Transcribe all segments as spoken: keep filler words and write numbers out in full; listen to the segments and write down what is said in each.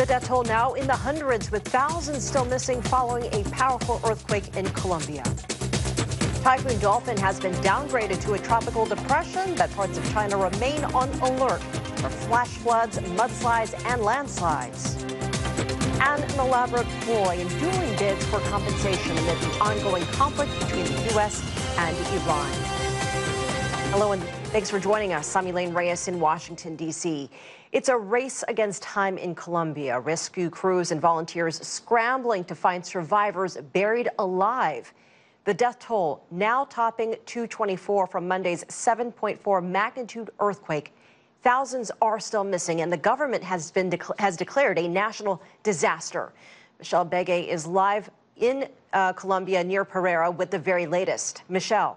The death toll now in the hundreds, with thousands still missing following a powerful earthquake in Colombia. Typhoon Dolphin has been downgraded to a tropical depression, but parts of China remain on alert for flash floods, mudslides, and landslides. And an elaborate ploy in dueling bids for compensation amid the ongoing conflict between the U S and Iran. Hello and thanks for joining us. I'm Elaine Reyes in Washington, D C It's a race against time in Colombia. Rescue crews and volunteers scrambling to find survivors buried alive. The death toll now topping two twenty-four from Monday's seven point four magnitude earthquake. Thousands are still missing, and the government has been dec- has declared a national disaster. Michelle Begay is live in uh, Colombia near Pereira with the very latest. Michelle.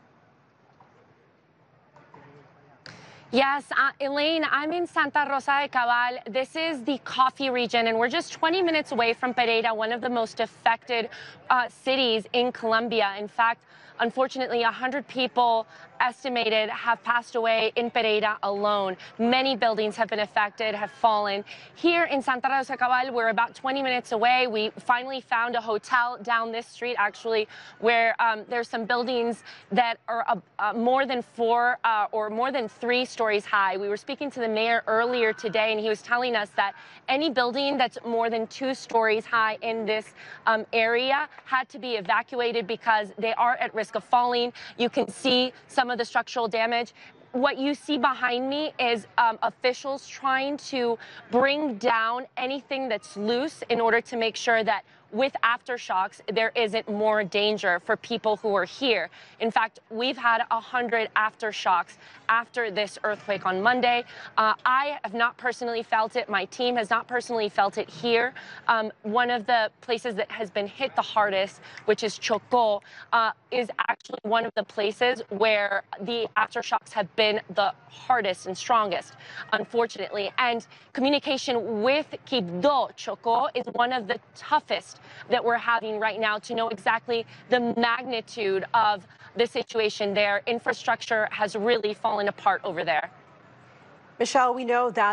Yes, uh, Elaine, I'm in Santa Rosa de Cabal. This is the coffee region, and we're just twenty minutes away from Pereira, one of the most affected uh, cities in Colombia. In fact, unfortunately, one hundred people estimated have passed away in Pereira alone. Many buildings have been affected, have fallen. Here in Santa Rosa de Cabal, we're about twenty minutes away. We finally found a hotel down this street, actually, where um, there's some buildings that are uh, uh, more than four uh, or more than three stories high. We were speaking to the mayor earlier today, and he was telling us that any building that's more than two stories high in this um, area had to be evacuated because they are at risk of falling. You can see some of the structural damage. What you see behind me is um, officials trying to bring down anything that's loose in order to make sure that with aftershocks, there isn't more danger for people who are here. In fact, we've had one hundred aftershocks after this earthquake on Monday. Uh, I have not personally felt it. My team has not personally felt it here. Um, one of the places that has been hit the hardest, which is Chocó, uh, is actually one of the places where the aftershocks have been the hardest and strongest, unfortunately. And communication with Quibdó, Chocó, is one of the toughest that we're having right now to know exactly the magnitude of the situation there. Infrastructure has really fallen apart over there. Michelle, we know that